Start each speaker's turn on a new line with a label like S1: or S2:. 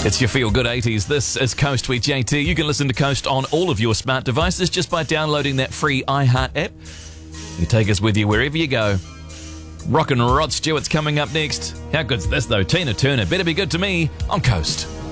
S1: It's your Feel Good 80s. This is Coast with JT. You can listen to Coast on all of your smart devices just by downloading that free iHeart app. You take us with you wherever you go. Rock and Rod Stewart's coming up next. How good's this, though? Tina Turner, Better Be Good to Me on Coast.